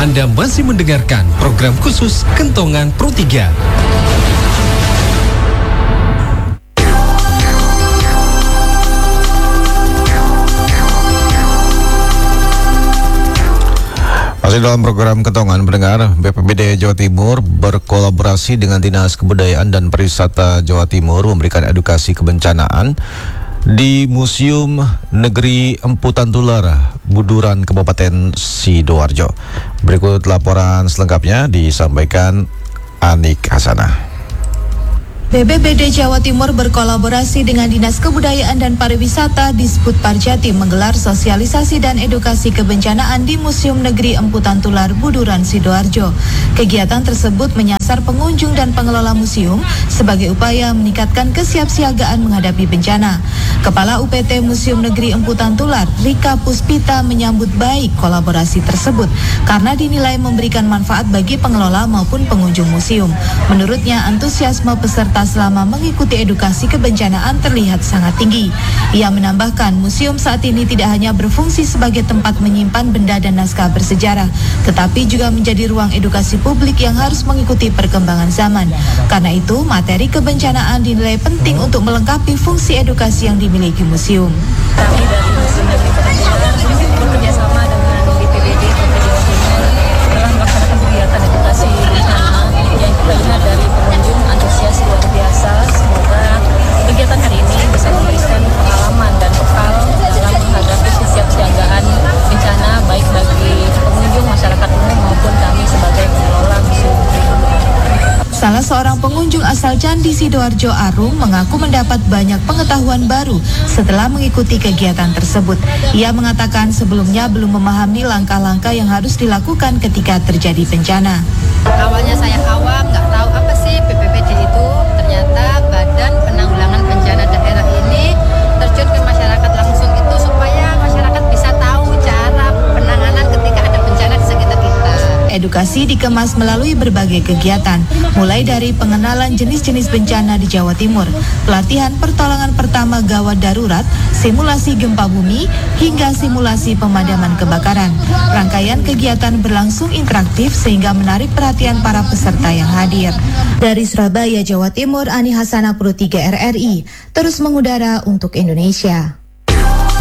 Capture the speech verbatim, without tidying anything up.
Anda masih mendengarkan program khusus Kentongan Pro tiga. Masih dalam program Kentongan, pendengar, B P B D Jawa Timur berkolaborasi dengan Dinas Kebudayaan dan Pariwisata Jawa Timur memberikan edukasi kebencanaan di Museum Negeri Empu Tantular, Buduran, Kabupaten Sidoarjo. Berikut laporan selengkapnya disampaikan Anik Hasanah. B P B D Jawa Timur berkolaborasi dengan Dinas Kebudayaan dan Pariwisata Disput Parjatim menggelar sosialisasi dan edukasi kebencanaan di Museum Negeri Empu Tantular, Buduran, Sidoarjo. Kegiatan tersebut menyasar pengunjung dan pengelola museum sebagai upaya meningkatkan kesiapsiagaan menghadapi bencana. Kepala U P T Museum Negeri Empu Tantular, Rika Puspita, menyambut baik kolaborasi tersebut karena dinilai memberikan manfaat bagi pengelola maupun pengunjung museum. Menurutnya, antusiasme peserta selama mengikuti edukasi kebencanaan terlihat sangat tinggi. Ia menambahkan, museum saat ini tidak hanya berfungsi sebagai tempat menyimpan benda dan naskah bersejarah, tetapi juga menjadi ruang edukasi publik yang harus mengikuti perkembangan zaman. Karena itu, materi kebencanaan dinilai penting untuk melengkapi fungsi edukasi yang dimiliki museum. Kami dari Museum Negeri Tantular bekerjasama dengan B P B D Provinsi Jawa Timur telah melaksanakan kegiatan edukasi bencana yang kita lihat dari pengunjung antusias luar biasa. Semoga kegiatan hari ini bisa memberikan pengalaman dan bekal dalam menghadapi kesiapsiagaan bencana baik bagi pengunjung, masyarakat umum maupun kami sebagai pengelola museum. Salah seorang pengunjung asal Candi Sidoarjo, Arum, mengaku mendapat banyak pengetahuan baru setelah mengikuti kegiatan tersebut. Ia mengatakan sebelumnya belum memahami langkah-langkah yang harus dilakukan ketika terjadi bencana. Awalnya saya awam, nggak tahu apa sih B P B D itu. Ternyata Badan Penanggulangan Bencana Daerah ini terjun ke masyarakat langsung itu supaya masyarakat bisa tahu cara penanganan ketika ada bencana di sekitar kita. Edukasi dikemas melalui berbagai kegiatan, mulai dari pengenalan jenis-jenis bencana di Jawa Timur, pelatihan pertolongan pertama gawat darurat, simulasi gempa bumi, hingga simulasi pemadaman kebakaran. Rangkaian kegiatan berlangsung interaktif sehingga menarik perhatian para peserta yang hadir. Dari Surabaya, Jawa Timur, Ani Hasanah, Pro tiga R R I, terus mengudara untuk Indonesia.